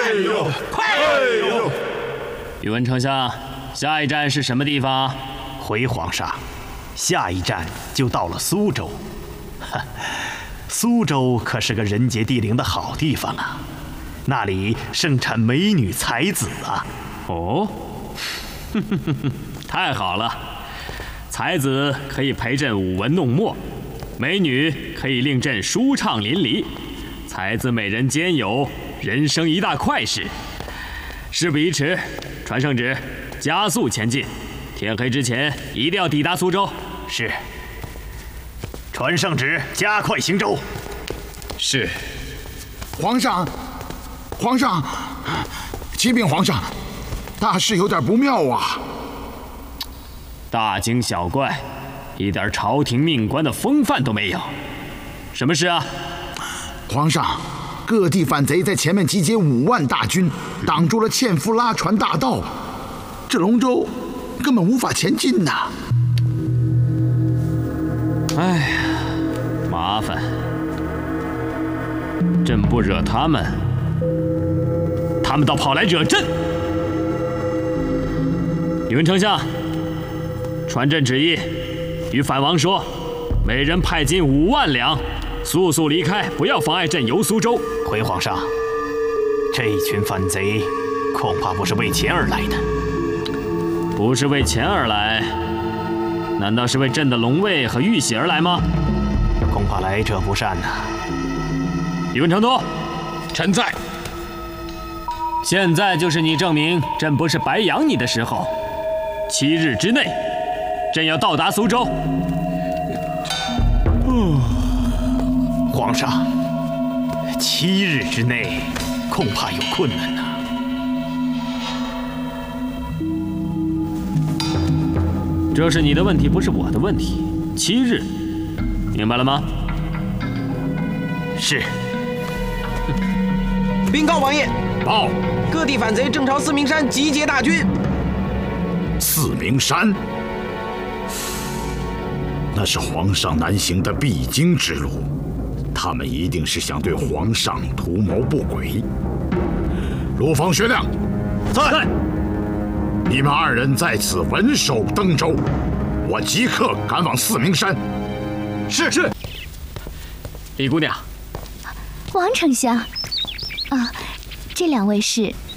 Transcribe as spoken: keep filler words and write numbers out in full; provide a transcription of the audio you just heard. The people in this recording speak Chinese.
快哟，快哟！宇文丞相，下一站是什么地方？ 回皇上，下一站就到了苏州。哈，苏州可是个人杰地灵的好地方啊，那里盛产美女才子啊。 哦，哼哼哼哼，太好了！才子可以陪朕舞文弄墨，美女可以令朕舒畅淋漓。才子美人兼有，人生一大快事。事不宜迟，传圣旨，加速前进，天黑之前一定要抵达苏州。 是。传圣旨，加快行舟。 是。皇上，皇上，启禀皇上，大事有点不妙啊！ 大惊小怪，一点朝廷命官的风范都没有。什么事啊？ 皇上，各地反贼在前面集结五万大军，挡住了纤夫拉船大道，这龙舟根本无法前进呐！ 哎呀，麻烦！朕不惹他们，他们倒跑来惹朕。宇文丞相，传朕旨意，与反王说，每人派金五万两。速速离开，不要妨碍朕游苏州。 回皇上，这一群反贼恐怕不是为钱而来的。 不是为钱而来，难道是为朕的龙位和玉玺而来吗？ 恐怕来者不善呐、啊。 宇文成都， 臣在。 现在就是你证明朕不是白养你的时候。七日之内，朕要到达苏州。 哦。皇上，七日之内恐怕有困难呐、啊。 这是你的问题，不是我的问题。七日，明白了吗？ 是。 禀告王爷， 报， 各地反贼正朝四明山集结大军。 四明山，那是皇上南行的必经之路。他们一定是想对皇上图谋不轨。陆方学亮， 在。 你们二人在此稳守登州，我即刻赶往四明山。 是是。 李姑娘， 王丞相，啊，这两位是。